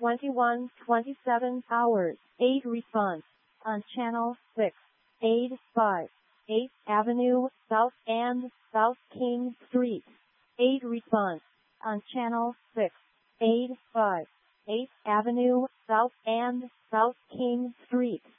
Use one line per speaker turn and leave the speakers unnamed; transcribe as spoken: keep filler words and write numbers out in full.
twenty-one twenty-seven hours. eight response on channel six. eight five. eighth Avenue, South and South King Street. eight response on channel six. eight five. eighth Avenue, South and South King Street.